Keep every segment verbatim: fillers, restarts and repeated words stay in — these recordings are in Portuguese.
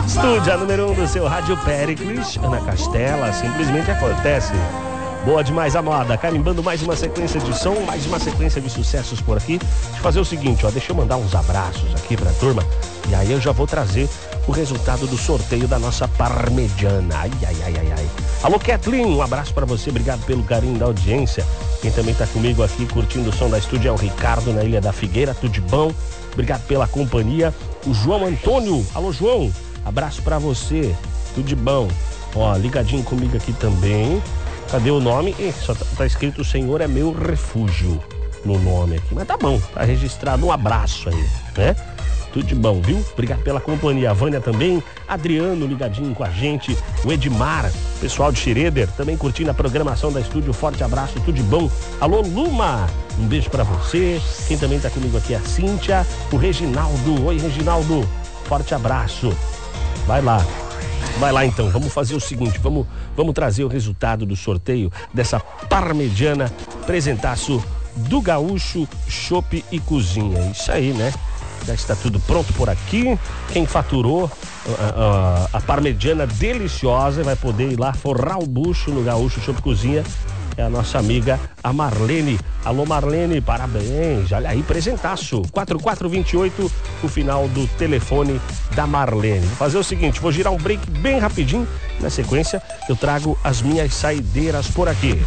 Estúdio, a número um do seu Rádio Péricles, Ana Castela, simplesmente acontece. Boa demais a moda, carimbando mais uma sequência de som, mais uma sequência de sucessos por aqui. Deixa eu fazer o seguinte, ó, deixa eu mandar uns abraços aqui pra turma, e aí eu já vou trazer o resultado do sorteio da nossa parmegiana. Ai, ai, ai, ai, ai. Alô, Kathleen, um abraço pra você, obrigado pelo carinho da audiência. Quem também tá comigo aqui curtindo o som da estúdio é o Ricardo, na Ilha da Figueira, tudo de bom? Obrigado pela companhia. O João Antônio, alô, João, abraço pra você, tudo de bom? Ó, ligadinho comigo aqui também. Cadê o nome? Ih, só tá, tá escrito o Senhor é meu refúgio no nome aqui. Mas tá bom, tá registrado. Um abraço aí, né? Tudo de bom, viu? Obrigado pela companhia. A Vânia também. Adriano ligadinho com a gente. O Edmar, pessoal de Schroeder, também curtindo a programação da estúdio. Forte abraço, tudo de bom. Alô, Luma, um beijo pra você. Quem também tá comigo aqui é a Cíntia. O Reginaldo. Oi, Reginaldo. Forte abraço. Vai lá. Vai lá então, vamos fazer o seguinte, vamos, vamos trazer o resultado do sorteio dessa parmegiana, presentaço do Gaúcho Chopp e Cozinha. Isso aí, né? Já está tudo pronto por aqui. Quem faturou a, a, a parmegiana deliciosa vai poder ir lá forrar o bucho no Gaúcho Chopp e Cozinha. É a nossa amiga, a Marlene. Alô, Marlene, parabéns. Olha aí, presentaço. quatro quatro dois oito, o final do telefone da Marlene. Vou fazer o seguinte, vou girar um break bem rapidinho. Na sequência, eu trago as minhas saideiras por aqui.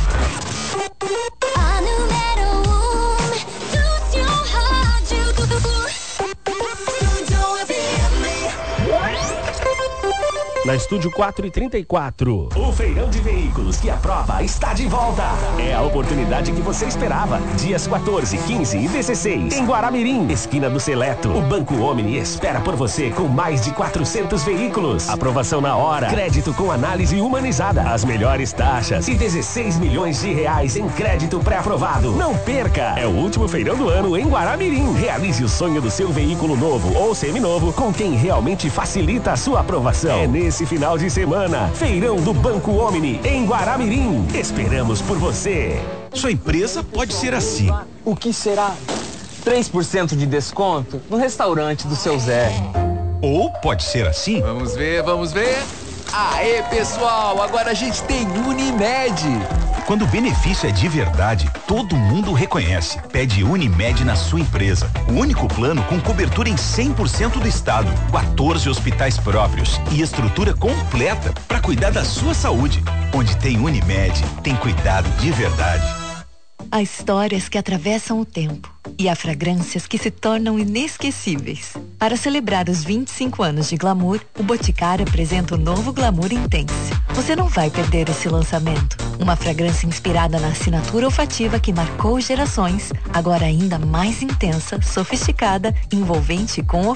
Na estúdio quatro e trinta e quatro. O feirão de veículos que a prova está de volta. É a oportunidade que você esperava. Dias quatorze, quinze e dezesseis. Em Guaramirim, esquina do Seleto. O Banco Omni espera por você com mais de quatrocentos veículos. Aprovação na hora. Crédito com análise humanizada. As melhores taxas. E dezesseis milhões de reais em crédito pré-aprovado. Não perca. É o último feirão do ano em Guaramirim. Realize o sonho do seu veículo novo ou seminovo com quem realmente facilita a sua aprovação. É nesse Esse final de semana, feirão do Banco Omni em Guaramirim. Esperamos por você. Sua empresa pode ser assim. O que será? três por cento de desconto no restaurante do seu Zé. Ou pode ser assim. Vamos ver, vamos ver. Aê, pessoal, agora a gente tem Unimed. Quando o benefício é de verdade, todo mundo reconhece. Pede Unimed na sua empresa. O único plano com cobertura em cem por cento do estado, quatorze hospitais próprios e estrutura completa para cuidar da sua saúde. Onde tem Unimed, tem cuidado de verdade. Há histórias que atravessam o tempo e há fragrâncias que se tornam inesquecíveis. Para celebrar os vinte e cinco anos de Glamour, o Boticário apresenta o novo Glamour Intense. Você não vai perder esse lançamento. Uma fragrância inspirada na assinatura olfativa que marcou gerações, agora ainda mais intensa, sofisticada, envolvente e com